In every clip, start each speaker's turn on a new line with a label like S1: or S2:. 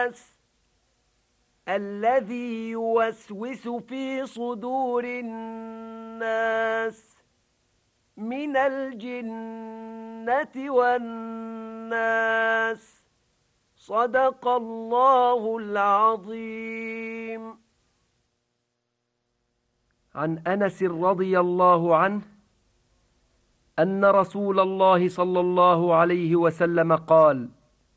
S1: الناس الذي يوسوس في صدور الناس من الجنة والناس. صدق الله العظيم. عن أنس رضي الله عنه أن رسول الله صلى الله عليه وسلم قال: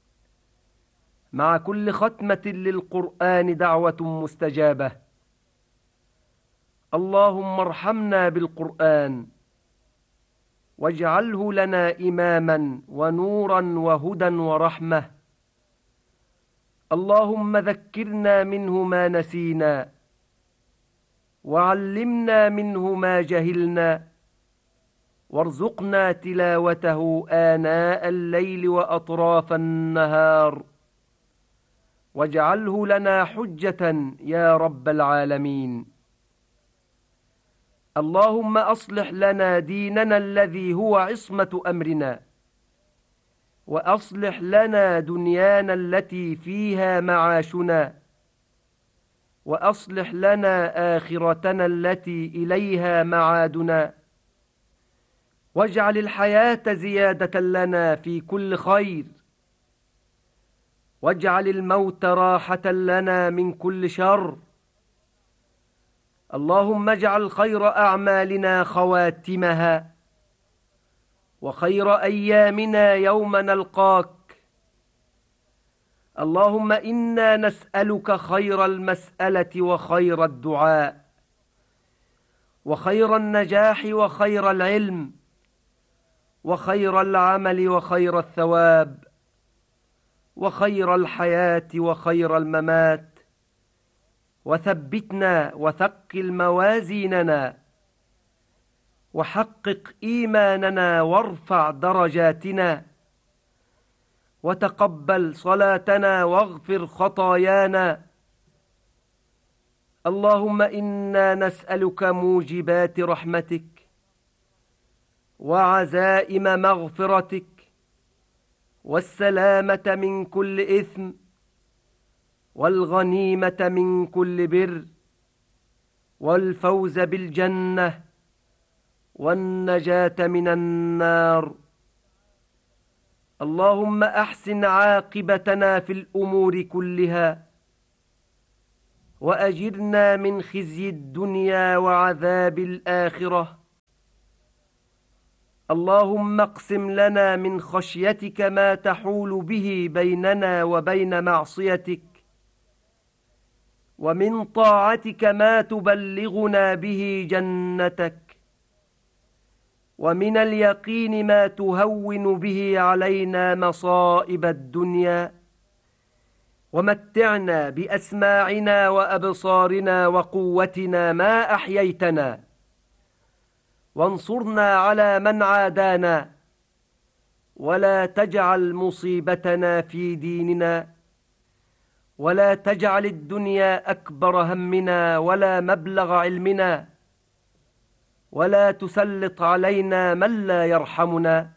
S1: مع كل ختمة للقرآن دعوة مستجابة. اللهم ارحمنا بالقرآن واجعله لنا إماما ونورا وهدى ورحمة. اللهم ذكرنا منه ما نسينا وعلمنا منه ما جهلنا وارزقنا تلاوته آناء الليل وأطراف النهار واجعله لنا حجة يا رب العالمين. اللهم أصلح لنا ديننا الذي هو عصمة أمرنا وأصلح لنا دنيانا التي فيها معاشنا وأصلح لنا آخرتنا التي إليها معادنا واجعل الحياة زيادة لنا في كل خير واجعل الموت راحة لنا من كل شر. اللهم اجعل خير أعمالنا خواتمها وخير أيامنا يوم نلقاك. اللهم إنا نسألك خير المسألة وخير الدعاء وخير النجاح وخير العلم وخير العمل وخير الثواب وخير الحياة وخير الممات. وثبتنا وثقل موازيننا وحقق إيماننا وارفع درجاتنا وتقبل صلاتنا واغفر خطايانا. اللهم إنا نسألك موجبات رحمتك وعزائم مغفرتك والسلامة من كل إثم والغنيمة من كل بر والفوز بالجنة والنجاة من النار. اللهم أحسن عاقبتنا في الأمور كلها وأجرنا من خزي الدنيا وعذاب الآخرة. اللهم اقسم لنا من خشيتك ما تحول به بيننا وبين معصيتك ومن طاعتك ما تبلغنا به جنتك ومن اليقين ما تهون به علينا مصائب الدنيا ومتعنا بأسماعنا وأبصارنا وقوتنا ما أحييتنا وانصرنا على من عادانا ولا تجعل مصيبتنا في ديننا ولا تجعل الدنيا أكبر همنا ولا مبلغ علمنا ولا تسلط علينا من لا يرحمنا.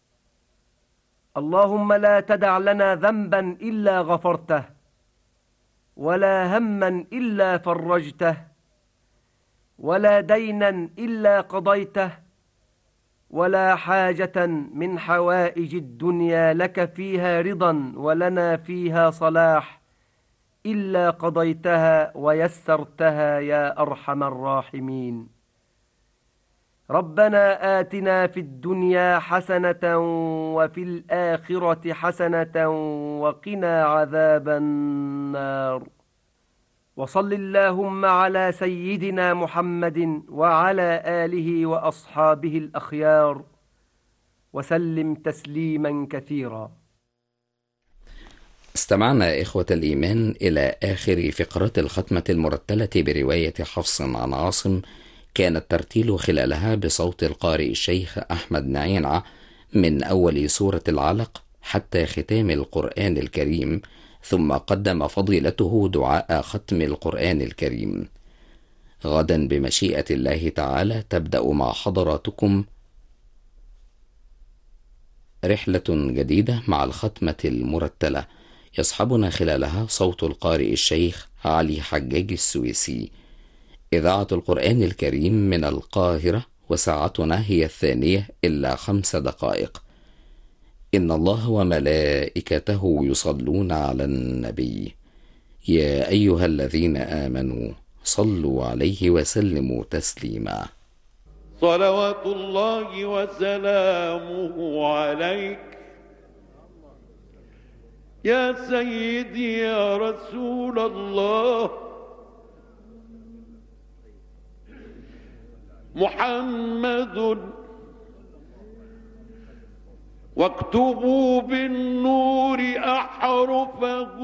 S1: اللهم لا تدع لنا ذنبا إلا غفرته ولا هما إلا فرجته ولا دينا إلا قضيته ولا حاجة من حوائج الدنيا لك فيها رضا ولنا فيها صلاح إلا قضيتها ويسرتها يا أرحم الراحمين. ربنا آتنا في الدنيا حسنة وفي الآخرة حسنة وقنا عذاب النار. وصل اللهم على سيدنا محمد وعلى آله وأصحابه الأخيار وسلم تسليما كثيرا.
S2: استمعنا إخوة الإيمان إلى آخر فقرات الختمة المرتلة برواية حفص عن عاصم، كان الترتيل خلالها بصوت القارئ الشيخ أحمد نعينعة من أول سورة العلق حتى ختام القرآن الكريم، ثم قدم فضيلته دعاء ختم القرآن الكريم. غدا بمشيئة الله تعالى تبدأ مع حضراتكم رحلة جديدة مع الختمة المرتلة. يصحبنا خلالها صوت القارئ الشيخ علي حجاج السويسي. إذاعة القرآن الكريم من القاهرة، وساعتنا هي 2:05. إن الله وملائكته يصلون على النبي، يا أيها الذين آمنوا صلوا عليه وسلموا تسليما.
S3: صلوات الله وسلامه عليك يا سيدي يا رسول الله. محمد واكتبوا بالنور أحرفه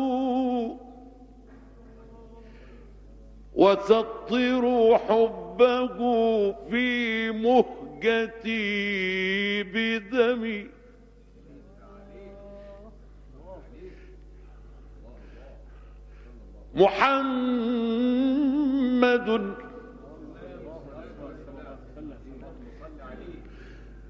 S3: وسطروا حبه في مهجتي بدمي. محمد